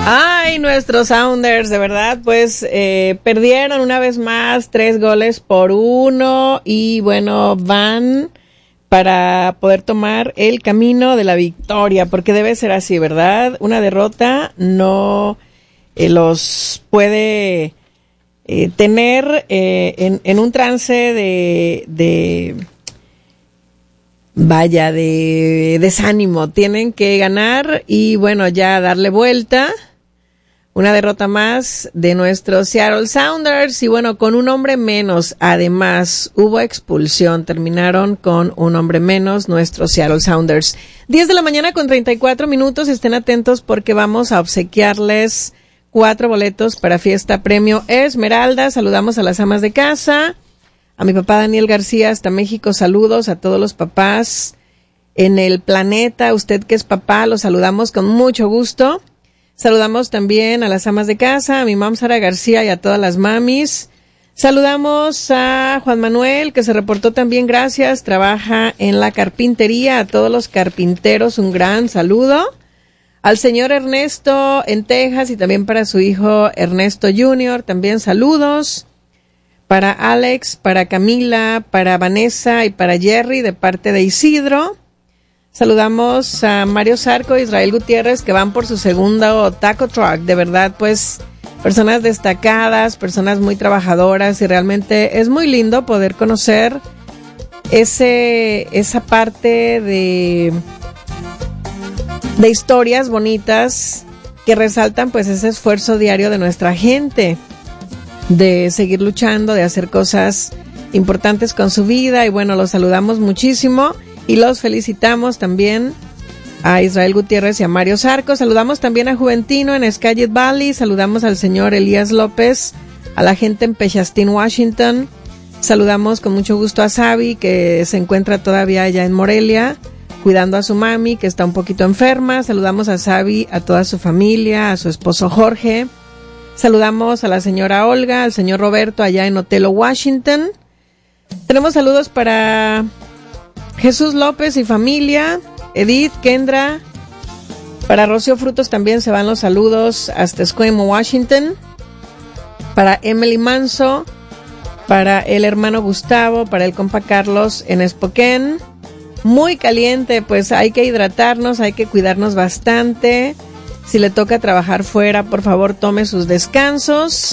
Ay, nuestros Sounders, de verdad, pues perdieron una vez más 3-1 y bueno, van para poder tomar el camino de la victoria, porque debe ser así, ¿verdad? Una derrota no los puede tener en un trance de desánimo. Tienen que ganar y bueno, ya darle vuelta. Una derrota más de nuestros Seattle Sounders y bueno, con un hombre menos. Además, hubo expulsión. Terminaron con un hombre menos nuestros Seattle Sounders. 10 de la mañana con 34 minutos. Estén atentos porque vamos a obsequiarles 4 boletos para Fiesta Premio Esmeralda. Saludamos a las amas de casa. A mi papá Daniel García hasta México. Saludos a todos los papás en el planeta. Usted que es papá, lo saludamos con mucho gusto. Saludamos también a las amas de casa, a mi mam Sara García y a todas las mamis. Saludamos a Juan Manuel, que se reportó también, gracias, trabaja en la carpintería. A todos los carpinteros, un gran saludo. Al señor Ernesto en Texas y también para su hijo Ernesto Jr., también saludos. Para Alex, para Camila, para Vanessa y para Jerry de parte de Isidro. Saludamos a Mario Zarco e Israel Gutiérrez que van por su segundo taco truck. De verdad, pues, personas destacadas, personas muy trabajadoras y realmente es muy lindo poder conocer esa parte de historias bonitas que resaltan pues ese esfuerzo diario de nuestra gente de seguir luchando, de hacer cosas importantes con su vida y bueno, los saludamos muchísimo. Y los felicitamos también a Israel Gutiérrez y a Mario Zarco. Saludamos también a Juventino en Skagit Valley. Saludamos al señor Elías López, a la gente en Pechastín, Washington. Saludamos con mucho gusto a Sabi, que se encuentra todavía allá en Morelia, cuidando a su mami, que está un poquito enferma. Saludamos a Sabi, a toda su familia, a su esposo Jorge. Saludamos a la señora Olga, al señor Roberto allá en Otelo, Washington. Tenemos saludos para Jesús López y familia, Edith, Kendra, para Rocío Frutos también se van los saludos hasta Escuemo, Washington, para Emily Manso, para el hermano Gustavo, para el compa Carlos en Spokane. Muy caliente, pues hay que hidratarnos, hay que cuidarnos bastante. Si le toca trabajar fuera, por favor tome sus descansos.